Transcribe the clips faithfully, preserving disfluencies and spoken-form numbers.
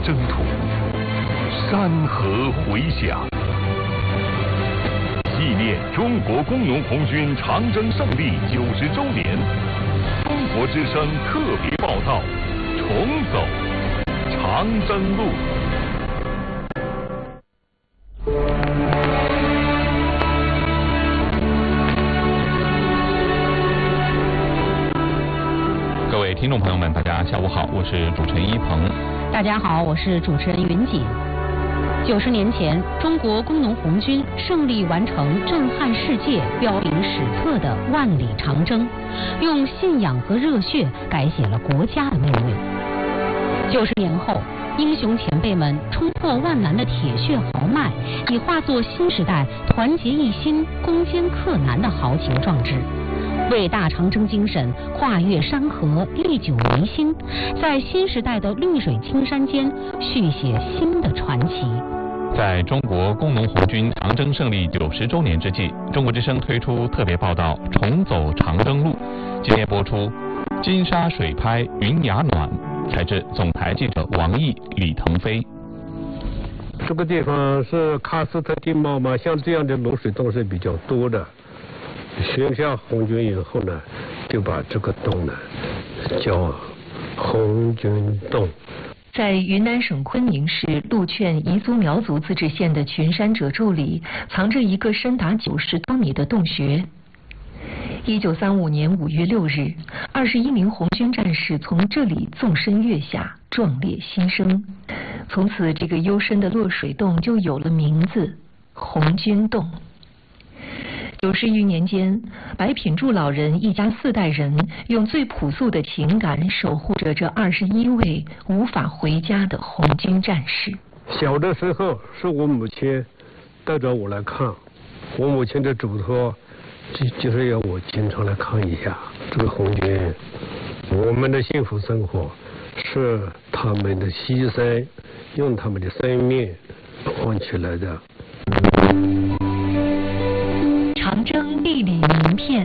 征途，山河回响。纪念中国工农红军长征胜利九十周年，中国之声特别报道：重走长征路。 各位听众朋友们，大家下午好，我是主持人一鹏。 大家好，我是主持人云锦。九十年前，中国工农红军胜利完成震撼世界、标领史册的万里长征，用信仰和热血改写了国家的命运。九十年后，英雄前辈们冲破万难的铁血豪迈，已化作新时代团结一心、攻坚克难的豪情壮志。伟大长征精神跨越山河，历久弥新，在新时代的绿水青山间续写新的传奇。 在中国工农红军长征胜利九十周年之际，中国之声推出特别报道《重走长征路》，今天播出《金沙水拍云崖暖》，采自总台记者王毅、李腾飞。 这个地方是喀斯特地貌嘛，像这样的露水洞是比较多的。学下红军以后呢，就把这个洞呢叫红军洞。 在云南省昆明市禄劝彝族苗族自治县的群山褶皱里，藏着一个深达九十多米的洞穴。一九三五年五月六日，二十一名红军战士从这里纵身跃下，壮烈牺牲。从此，这个幽深的落水洞就有了名字——红军洞。九十余年间，白品柱老人一家四代人用最朴素的情感守护着这二十一位无法回家的红军战士。 小的时候是我母亲带着我来看，我母亲的嘱托就就是要我经常来看一下这个红军。我们的幸福生活是他们的牺牲，用他们的生命换取来的。 长征地理名片。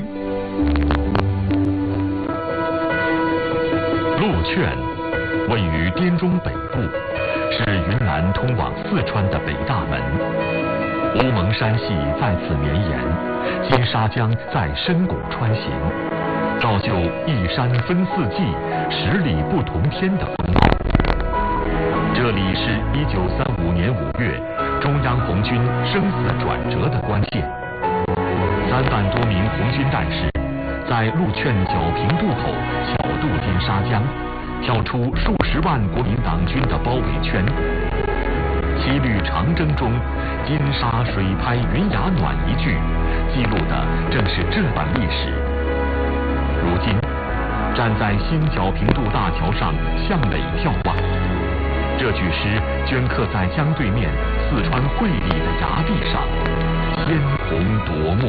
禄劝位于滇中北部，是云南通往四川的北大门。乌蒙山系在此绵延，金沙江在深谷穿行，造就一山分四季、十里不同天的风貌。这里是一九三五年五月中央红军生死转折的关键。三万多名红军战士在禄劝皎平渡口巧渡金沙江，跳出数十万国民党军的包围圈。七律长征中“金沙水拍云崖暖”一句，记录的正是这段历史。如今，站在新皎平渡大桥上向北眺望，这句诗镌刻在江对面四川会理的崖壁上，鲜红夺目。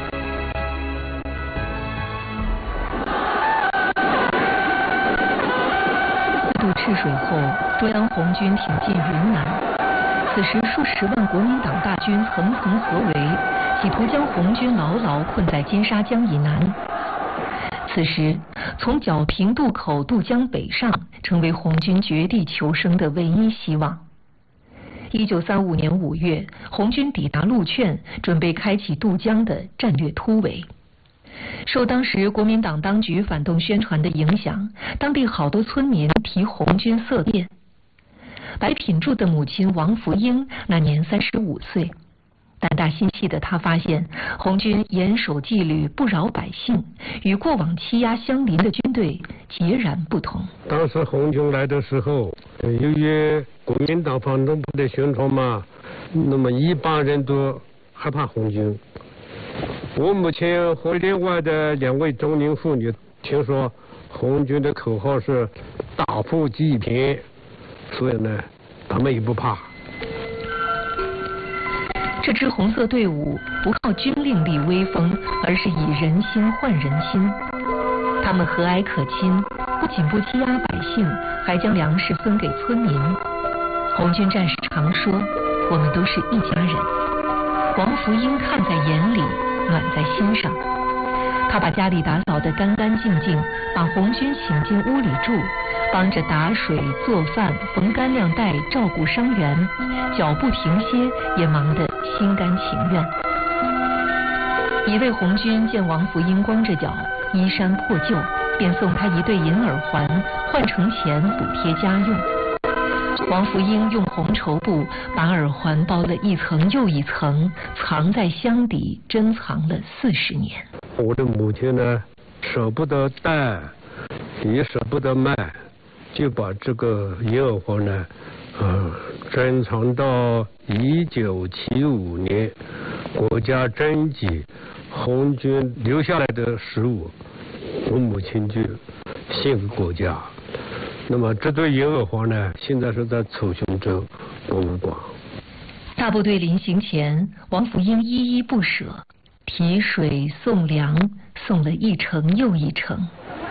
渡赤水后，中央红军挺进云南。此时，数十万国民党大军层层合围，企图将红军牢牢困在金沙江以南。此时，从皎平渡口渡江北上，成为红军绝地求生的唯一希望。一九三五年五月，红军抵达禄劝，准备开启渡江的战略突围。受当时国民党当局反动宣传的影响，当地好多村民提红军色变。白品柱的母亲王福英那年三十五岁，胆大心细的她发现红军严守纪律，不扰百姓，与过往欺压乡邻的军队截然不同。 当时红军来的时候，由于国民党反动部的宣传嘛，那么一般人都害怕红军。我母亲和另外的两位中年妇女听说红军的口号是打破济贫，所以呢，他们也不怕。 这支红色队伍不靠军令立威风，而是以人心换人心。他们和蔼可亲，不仅不欺压百姓，还将粮食分给村民。红军战士常说：“我们都是一家人。”王福英看在眼里，暖在心上。他把家里打扫得干干净净，把红军请进屋里住， 帮着打水、做饭、缝干粮带、照顾伤员，脚不停歇，也忙得心甘情愿。一位红军见王福英光着脚，衣衫破旧，便送他一对银耳环，换成钱补贴家用。王福英用红绸布把耳环包了一层又一层，藏在箱底，珍藏了四十年。 我的母亲呢，舍不得戴，也舍不得卖，就把这个银耳环呢，呃，珍藏到一九七五年，国家征集红军留下来的食物，我母亲就献给国家。那么这对银耳环呢，现在是在楚雄州博物馆。 大部队临行前，王福英依依不舍，提水送粮，送了一程又一程。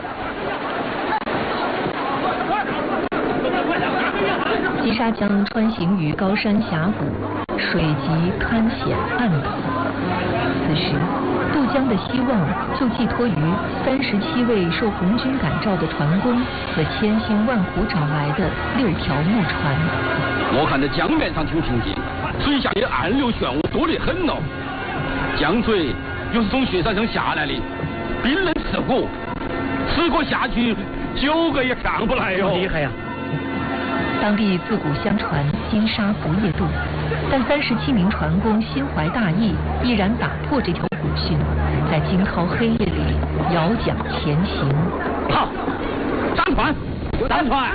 积沙江穿行于高山峡谷，水急滩险暗陡。此时，渡江的希望就寄托于三十七位受红军感召的船工和千辛万苦找来的六条木船。 我看这江面上挺平静，水下也暗流漩涡，多得很哦。江水又是从雪山上下来的，冰冷刺骨，此过下去九个也上不来哟。厉害呀！ 当地自古相传金沙不夜渡，但三十七名船工心怀大义，毅然打破这条古训，在惊涛黑夜里摇桨前行。 好，上船，上船！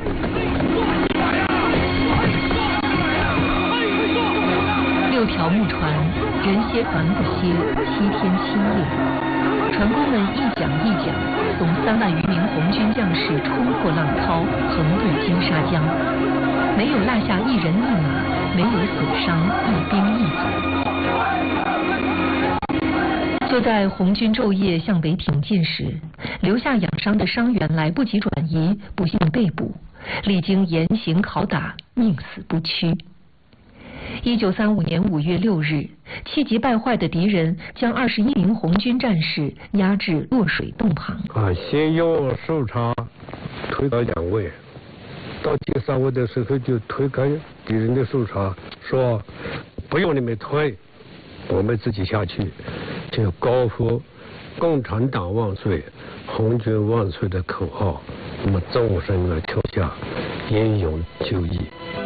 六条木船，人歇船不歇，七天七夜，船工们一桨一桨，送三万余名红军将士冲破浪涛，横渡金沙江，没有落下一人一马，没有损伤一兵一卒。就在红军昼夜向北挺进时，留下养伤的伤员来不及转移，不幸被捕，历经严刑拷打，宁死不屈。一九三五年五月六日，气急败坏的敌人将二十一名红军战士押至落水洞旁。 啊，先用手叉推到两位，到第三位的时候就推开敌人的手叉，说不用你们推，我们自己下去，就高呼共产党万岁，红军万岁的口号，那么纵身而跳下，英勇就义。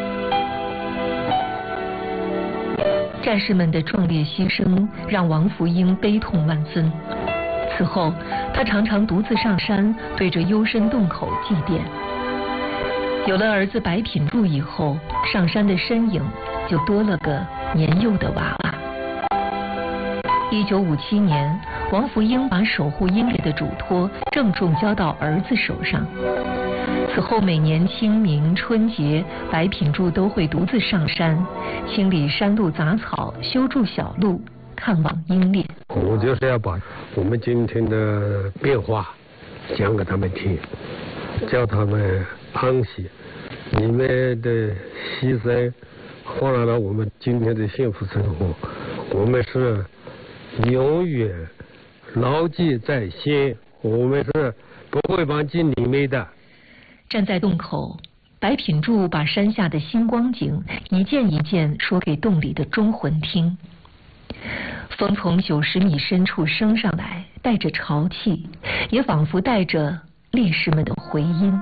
战士们的壮烈牺牲让王福英悲痛万分。此后，他常常独自上山，对着幽深洞口祭奠。有了儿子白品柱以后，上山的身影就多了个年幼的娃娃。一九五七年，王福英把守护英烈的嘱托郑重交到儿子手上。此后每年清明、春节，白品柱都会独自上山，清理山路杂草，修筑小路，看望英烈。 我就是要把我们今天的变化讲给他们听，叫他们安息，你们的牺牲换来了我们今天的幸福生活，我们是永远牢记在心，我们是不会忘记你们的。 站在洞口，白品柱把山下的新光景一件一件说给洞里的忠魂听。风从九十米深处升上来，带着潮气，也仿佛带着烈士们的回音。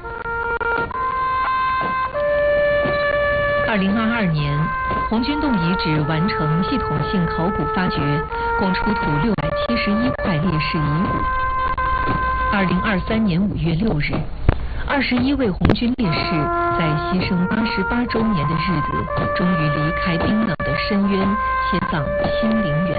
二零二二年，红军洞遗址完成系统性考古发掘，共出土六百七十一块烈士遗骨。二零二三年五月六日，二十一位红军烈士在牺牲八十八周年的日子，终于离开冰冷的深渊，迁葬新陵园。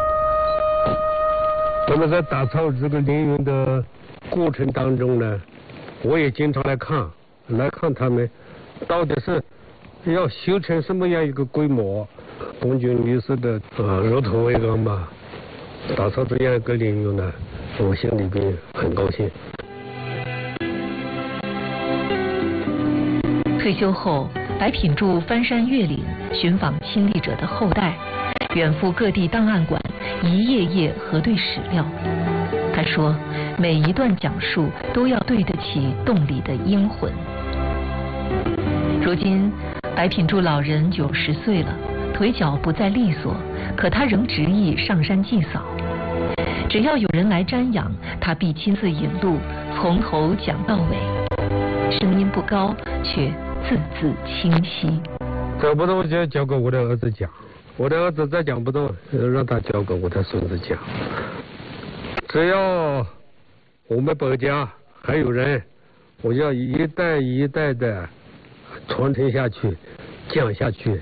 那么在打造这个陵园的过程当中呢，我也经常来看，来看他们到底是要修成什么样一个规模。红军烈士的呃如土为安吧，打造这样一个陵园呢，我心里边很高兴。 退休后，白品柱翻山越岭，寻访亲历者的后代，远赴各地档案馆，一页页核对史料。他他说，每一段讲述都要对得起洞里的阴魂。如今，白品柱老人九十岁了，腿脚不再利索，可他仍执意上山祭扫。只要有人来瞻仰，他必亲自引路，从头讲到尾。声音不高，却字字清晰。 讲不懂就交给我的儿子讲，我的儿子再讲不懂，让他交给我的孙子讲。只要我们白家还有人，我要一代一代的传承下去，讲下去。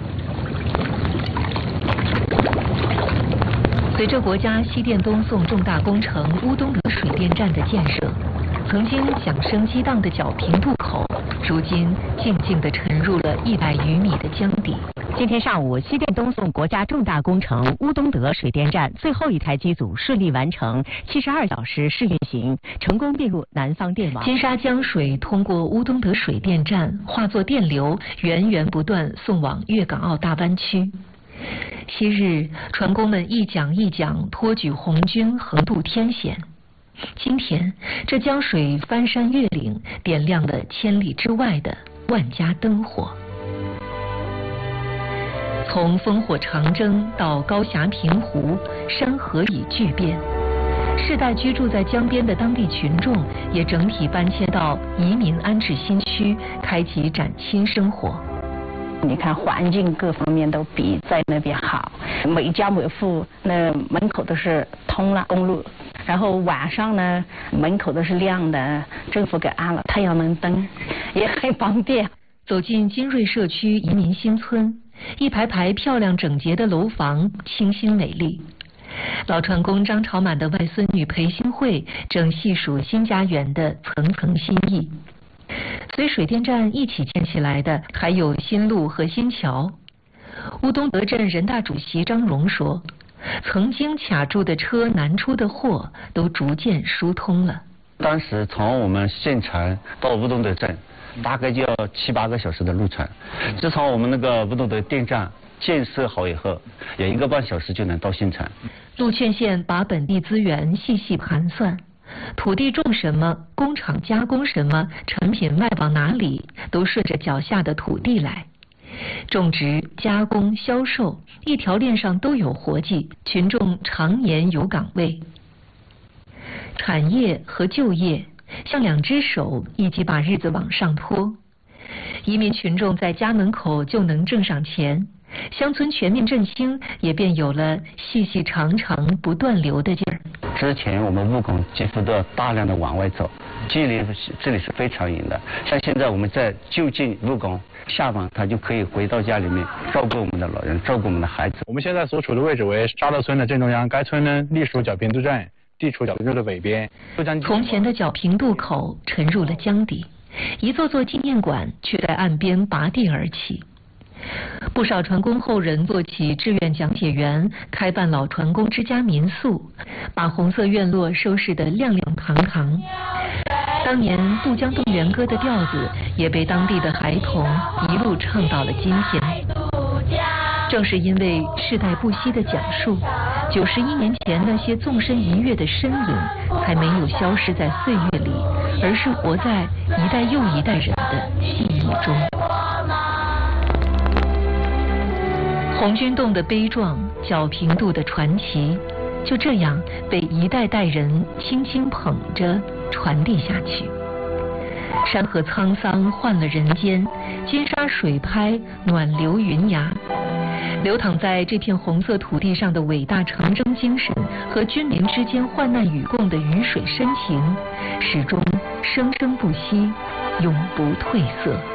随着国家西电东送重大工程乌东德水电站的建设，曾经响声激荡的皎平渡口，如今静静地沉入了一百余米的江底。 今天上午，西电东送国家重大工程乌东德水电站最后一台机组顺利完成七十二小时试运行，成功并入南方电网。 金沙江水通过乌东德水电站化作电流，源源不断送往粤港澳大湾区。昔日船工们一桨一桨托举红军横渡天险，今天这江水翻山越岭，点亮了千里之外的万家灯火。从烽火长征到高峡平湖，山河已巨变。世代居住在江边的当地群众也整体搬迁到移民安置新区，开启崭新生活。 你看环境各方面都比在那边好，每家每户那门口都是通了公路，然后晚上呢门口都是亮的，政府给安了太阳能灯，也很方便。 走进金瑞社区移民新村，一排排漂亮整洁的楼房，清新美丽。老船工张朝满的外孙女裴新慧正细数新家园的层层心意。随水电站一起建起来的还有新路和新桥。乌东德镇人大主席张荣说，曾经卡住的车难出的货都逐渐疏通了。 当时从我们县城到乌东德镇大概就要七八个小时的路程，自从我们那个乌东德电站建设好以后，有一个半小时就能到县城。 陆劝县把本地资源细细盘算，土地种什么，工厂加工什么，成品卖往哪里，都顺着脚下的土地来。种植、加工、销售，一条链上都有活计，群众常年有岗位。产业和就业像两只手，一起把日子往上拖。移民群众在家门口就能挣上钱，乡村全面振兴也便有了细细长长不断流的劲儿。 之前我们务工几乎都要大量的往外走，距离这里是非常远的。像现在我们在就近务工，下班他就可以回到家里面照顾我们的老人，照顾我们的孩子。 我们现在所处的位置为沙勒村的正中央，该村呢隶属皎平渡镇，地处皎平渡的北边。 从前的皎平渡口沉入了江底，一座座纪念馆却在岸边拔地而起。不少船工后人做起志愿讲解员，开办老船工之家民宿，把红色院落收拾得亮亮堂堂。当年渡江动员歌的调子也被当地的孩童一路唱到了今天。正是因为世代不息的讲述，九十一年前那些纵身一跃的身影才没有消失在岁月里，而是活在一代又一代人的记忆中。红军洞的悲壮，皎平渡的传奇，就这样被一代代人轻轻捧着传递下去。山河沧桑换了人间，金沙水拍暖流云崖。流淌在这片红色土地上的伟大长征精神和军民之间患难与共的鱼水深情，始终生生不息，永不褪色。